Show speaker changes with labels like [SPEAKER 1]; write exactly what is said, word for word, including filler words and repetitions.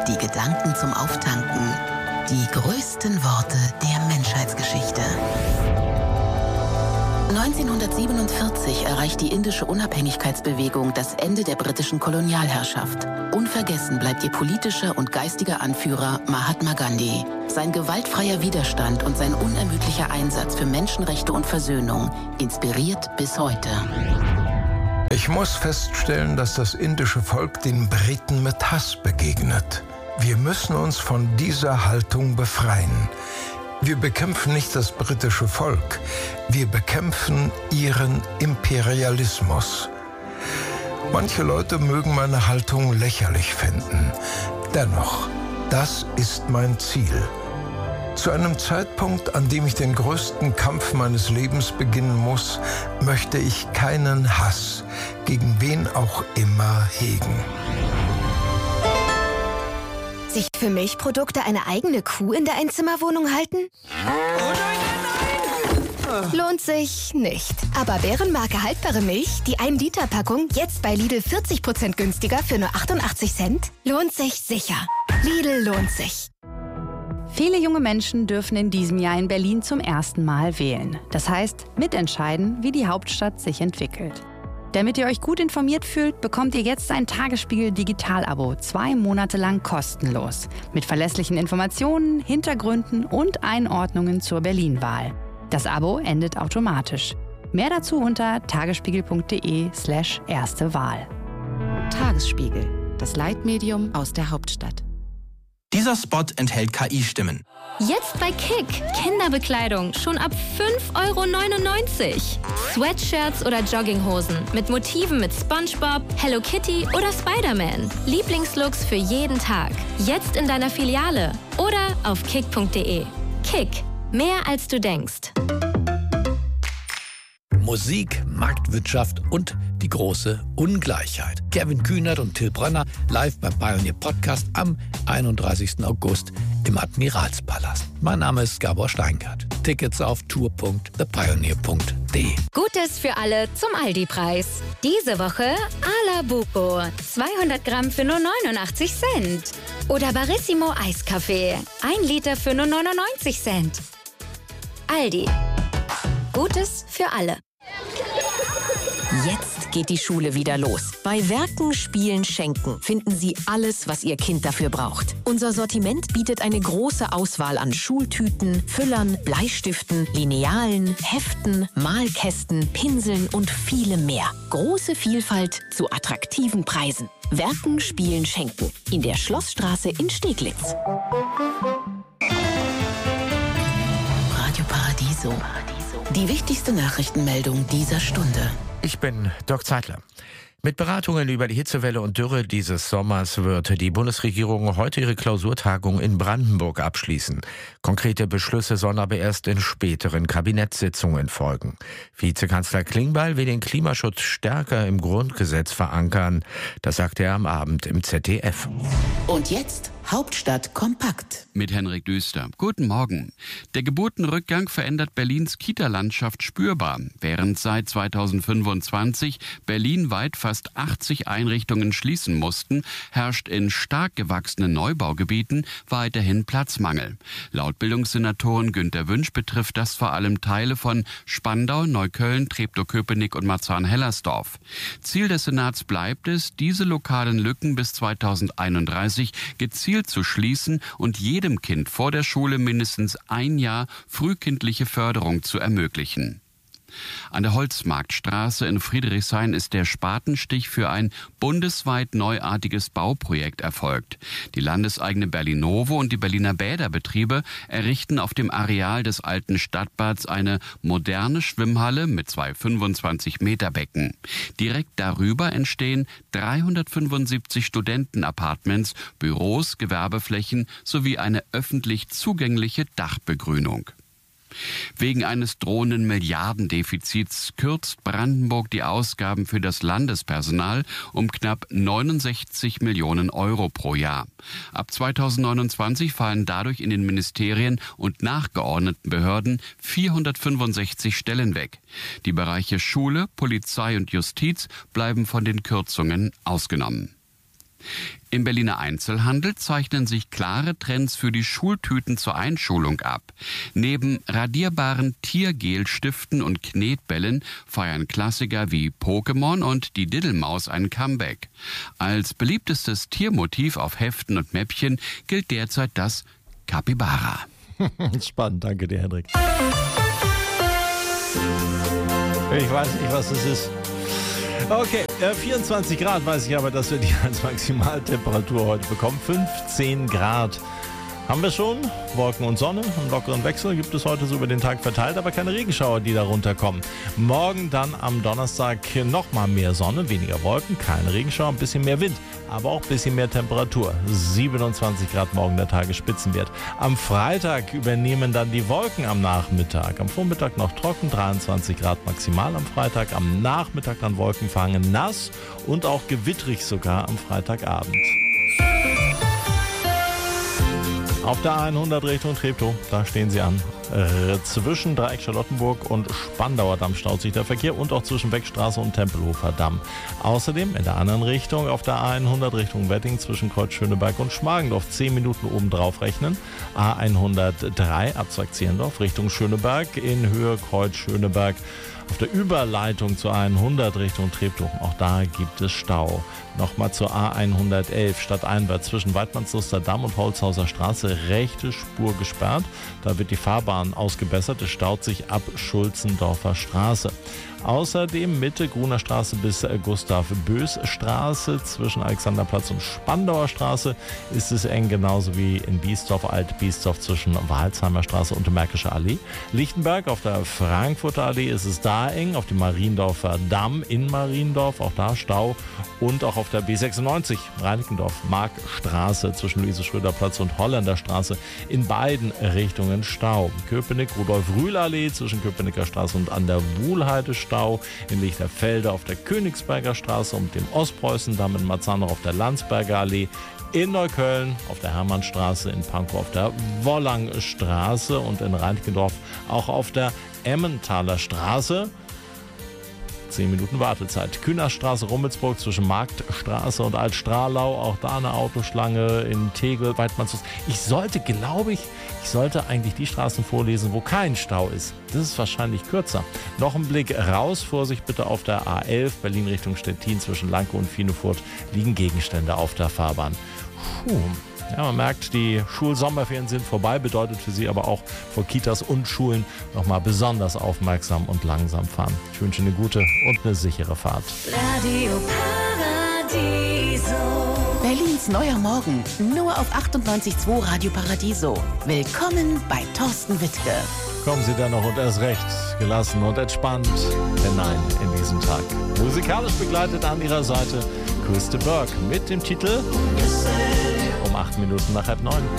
[SPEAKER 1] die Gedanken zum Auftanken, die größten Worte der Menschheitsgeschichte. neunzehnhundertsiebenundvierzig erreicht die indische Unabhängigkeitsbewegung das Ende der britischen Kolonialherrschaft. Unvergessen bleibt ihr politischer und geistiger Anführer Mahatma Gandhi. Sein gewaltfreier Widerstand und sein unermüdlicher Einsatz für Menschenrechte und Versöhnung inspiriert bis heute.
[SPEAKER 2] Ich muss feststellen, dass das indische Volk den Briten mit Hass begegnet. Wir müssen uns von dieser Haltung befreien. Wir bekämpfen nicht das britische Volk, wir bekämpfen ihren Imperialismus. Manche Leute mögen meine Haltung lächerlich finden. Dennoch, das ist mein Ziel. Zu einem Zeitpunkt, an dem ich den größten Kampf meines Lebens beginnen muss, möchte ich keinen Hass gegen wen auch immer hegen.
[SPEAKER 3] Sich für Milchprodukte eine eigene Kuh in der Einzimmerwohnung halten? Oh nein, nein, nein! Lohnt sich nicht. Aber Bärenmarke haltbare Milch, die ein Liter Packung, jetzt bei Lidl vierzig Prozent günstiger für nur achtundachtzig Cent? Lohnt sich sicher. Lidl lohnt sich.
[SPEAKER 4] Viele junge Menschen dürfen in diesem Jahr in Berlin zum ersten Mal wählen. Das heißt, mitentscheiden, wie die Hauptstadt sich entwickelt. Damit ihr euch gut informiert fühlt, bekommt ihr jetzt ein Tagesspiegel-Digital-Abo, zwei Monate lang kostenlos. Mit verlässlichen Informationen, Hintergründen und Einordnungen zur Berlin-Wahl. Das Abo endet automatisch. Mehr dazu unter tagesspiegel.de slash erste Wahl.
[SPEAKER 5] Tagesspiegel, das Leitmedium aus der Hauptstadt.
[SPEAKER 6] Dieser Spot enthält K I-Stimmen.
[SPEAKER 7] Jetzt bei Kick. Kinderbekleidung schon ab fünf Euro neunundneunzig. Sweatshirts oder Jogginghosen mit Motiven mit SpongeBob, Hello Kitty oder Spider-Man. Lieblingslooks für jeden Tag. Jetzt in deiner Filiale oder auf kick punkt de. Kick. Mehr als du denkst.
[SPEAKER 8] Musik, Marktwirtschaft und die große Ungleichheit. Kevin Kühnert und Till Brönner live beim Pioneer Podcast am einunddreißigsten August im Admiralspalast. Mein Name ist Gabor Steingart. Tickets auf tour punkt the pioneer punkt de.
[SPEAKER 7] Gutes für alle zum Aldi-Preis. Diese Woche Ala Buco. zweihundert Gramm für nur neunundachtzig Cent. Oder Barissimo Eiskaffee. ein Liter für nur neunundneunzig Cent. Aldi. Gutes für alle.
[SPEAKER 9] Jetzt geht die Schule wieder los. Bei Werken, Spielen, Schenken finden Sie alles, was Ihr Kind dafür braucht. Unser Sortiment bietet eine große Auswahl an Schultüten, Füllern, Bleistiften, Linealen, Heften, Malkästen, Pinseln und vielem mehr. Große Vielfalt zu attraktiven Preisen. Werken, Spielen, Schenken. In der Schlossstraße in Steglitz.
[SPEAKER 1] Radio Paradiso. Die wichtigste Nachrichtenmeldung dieser Stunde.
[SPEAKER 10] Ich bin Dirk Zeitler. Mit Beratungen über die Hitzewelle und Dürre dieses Sommers wird die Bundesregierung heute ihre Klausurtagung in Brandenburg abschließen. Konkrete Beschlüsse sollen aber erst in späteren Kabinettssitzungen folgen. Vizekanzler Klingbeil will den Klimaschutz stärker im Grundgesetz verankern. Das sagte er am Abend im Z D F.
[SPEAKER 1] Und jetzt Hauptstadt kompakt.
[SPEAKER 11] Mit Henrik Düster. Guten Morgen. Der Geburtenrückgang verändert Berlins Kita-Landschaft spürbar. Während seit zweitausendfünfundzwanzig berlinweit fast achtzig Einrichtungen schließen mussten, herrscht in stark gewachsenen Neubaugebieten weiterhin Platzmangel. Laut Bildungssenatoren Günter Wünsch betrifft das vor allem Teile von Spandau, Neukölln, Treptow-Köpenick und Marzahn-Hellersdorf. Ziel des Senats bleibt es, diese lokalen Lücken bis zweitausendeinunddreißig gezielt zu schließen und jedem Kind vor der Schule mindestens ein Jahr frühkindliche Förderung zu ermöglichen. An der Holzmarktstraße in Friedrichshain ist der Spatenstich für ein bundesweit neuartiges Bauprojekt erfolgt. Die landeseigene Berlinovo und die Berliner Bäderbetriebe errichten auf dem Areal des alten Stadtbads eine moderne Schwimmhalle mit zwei fünfundzwanzig Meter Becken. Direkt darüber entstehen dreihundertfünfundsiebzig Studentenapartments, Büros, Gewerbeflächen sowie eine öffentlich zugängliche Dachbegrünung. Wegen eines drohenden Milliardendefizits kürzt Brandenburg die Ausgaben für das Landespersonal um knapp neunundsechzig Millionen Euro pro Jahr. Ab zweitausendneunundzwanzig fallen dadurch in den Ministerien und nachgeordneten Behörden vierhundertfünfundsechzig Stellen weg. Die Bereiche Schule, Polizei und Justiz bleiben von den Kürzungen ausgenommen. Im Berliner Einzelhandel zeichnen sich klare Trends für die Schultüten zur Einschulung ab. Neben radierbaren Tiergelstiften und Knetbällen feiern Klassiker wie Pokémon und die Diddelmaus ein Comeback. Als beliebtestes Tiermotiv auf Heften und Mäppchen gilt derzeit das Capybara.
[SPEAKER 12] Spannend, danke dir, Hendrik. Ich weiß nicht, was es ist. Okay, äh, vierundzwanzig Grad weiß ich aber, dass wir die als Maximaltemperatur heute bekommen. fünfzehn Grad haben wir schon. Wolken und Sonne, einen lockeren Wechsel gibt es heute so über den Tag verteilt, aber keine Regenschauer, die da runterkommen. Morgen dann am Donnerstag nochmal mehr Sonne, weniger Wolken, keine Regenschauer, ein bisschen mehr Wind, aber auch ein bisschen mehr Temperatur. siebenundzwanzig Grad morgen der Tagesspitzenwert. Am Freitag übernehmen dann die Wolken am Nachmittag. Am Vormittag noch trocken, dreiundzwanzig Grad maximal am Freitag. Am Nachmittag dann Wolken fangen, nass und auch gewittrig sogar am Freitagabend. Auf der A hundert Richtung Treptow, da stehen sie an. Äh, zwischen Dreieck Charlottenburg und Spandauer Damm staut sich der Verkehr und auch zwischen Beckstraße und Tempelhofer Damm. Außerdem in der anderen Richtung auf der A hundert Richtung Wedding zwischen Kreuz Schöneberg und Schmargendorf zehn Minuten obendrauf rechnen. A hundertdrei Abzweig Zehlendorf Richtung Schöneberg in Höhe Kreuz Schöneberg. Auf der Überleitung zur A hundert Richtung Treptow, auch da gibt es Stau. Nochmal zur A hundertelf stadteinwärts zwischen Weidmannsluster Damm und Holzhauser Straße, rechte Spur gesperrt. Da wird die Fahrbahn ausgebessert, es staut sich ab Schulzendorfer Straße. Außerdem Mitte Gruner Straße bis Gustav-Bös-Straße zwischen Alexanderplatz und Spandauer Straße ist es eng, genauso wie in Biesdorf, Alt-Biesdorf zwischen Walsheimer Straße und Märkischer Allee. Lichtenberg auf der Frankfurter Allee ist es da eng, auf dem Mariendorfer Damm in Mariendorf, auch da Stau und auch auf der B sechsundneunzig Reinickendorf-Markstraße zwischen Luise-Schröder-Platz und Holländerstraße in beiden Richtungen Stau. Köpenick, Rudolf-Rühl-Allee zwischen Köpenicker Straße und an der Wuhlheide Stau. In Lichterfelde auf der Königsberger Straße und dem Ostpreußendamm in Marzahn auf der Landsberger Allee. In Neukölln auf der Hermannstraße, in Pankow auf der Wollangstraße und in Reinickendorf auch auf der Emmentaler Straße. zehn Minuten Wartezeit. Kühnerstraße, Rummelsburg zwischen Marktstraße und Altstrahlau. Auch da eine Autoschlange in Tegel, Weidmannshaus. Ich sollte, glaube ich, ich sollte eigentlich die Straßen vorlesen, wo kein Stau ist. Das ist wahrscheinlich kürzer. Noch ein Blick raus. Vorsicht bitte auf der A elf, Berlin Richtung Stettin zwischen Lanke und Fienefurt liegen Gegenstände auf der Fahrbahn. Puh. Ja, man merkt, die Schulsommerferien sind vorbei, bedeutet für Sie aber auch vor Kitas und Schulen nochmal besonders aufmerksam und langsam fahren. Ich wünsche eine gute und eine sichere Fahrt.
[SPEAKER 1] Radio Paradiso. Berlins neuer Morgen, nur auf achtundneunzig Komma zwei Radio Paradiso. Willkommen bei Thorsten Wittke.
[SPEAKER 12] Kommen Sie dann noch und erst recht gelassen und entspannt hinein in diesen Tag. Musikalisch begleitet an Ihrer Seite Chris de Burgh mit dem Titel um acht Minuten nach halb neun.